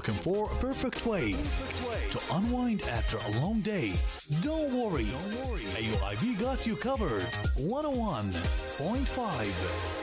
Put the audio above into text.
Looking for a perfect way to unwind after a long day? Don't worry. AUIB got you covered. 101.5